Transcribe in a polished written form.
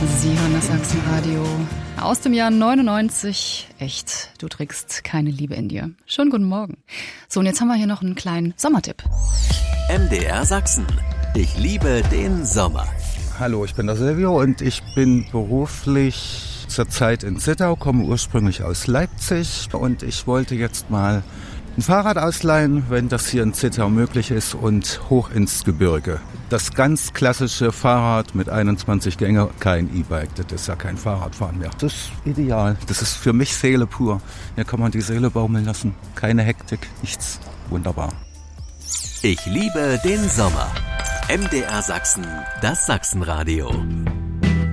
Sie hören das Sachsenradio aus dem Jahr 99. Echt, du trägst keine Liebe in dir. Schönen guten Morgen. So, und jetzt haben wir hier noch einen kleinen Sommertipp. MDR Sachsen. Ich liebe den Sommer. Hallo, ich bin der Silvio und ich bin beruflich zurzeit in Zittau, komme ursprünglich aus Leipzig und ich wollte jetzt mal ein Fahrrad ausleihen, wenn das hier in Zittau möglich ist, und hoch ins Gebirge. Das ganz klassische Fahrrad mit 21 Gänge, kein E-Bike, das ist ja kein Fahrradfahren mehr. Das ist ideal, das ist für mich Seele pur. Hier kann man die Seele baumeln lassen, keine Hektik, nichts, wunderbar. Ich liebe den Sommer. MDR Sachsen, das Sachsenradio.